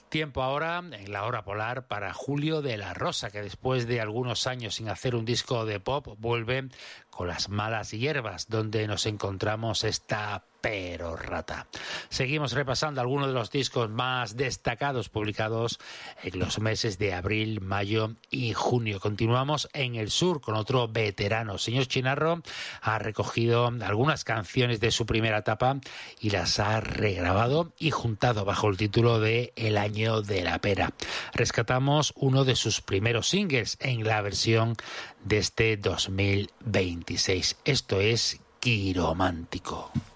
Tiempo ahora, en la hora polar, para Julio de la Rosa, que después de algunos años sin hacer un disco de pop, vuelve con Las malas hierbas, donde nos encontramos esta perorrata. Seguimos repasando algunos de los discos más destacados publicados en los meses de abril, mayo y junio. Continuamos en el sur con otro veterano. Señor Chinarro ha recogido algunas canciones de su primera etapa y las ha regrabado y juntado bajo el título de El año de la pera. Rescatamos uno de sus primeros singles en la versión de este 2026. Esto es Quiromántico.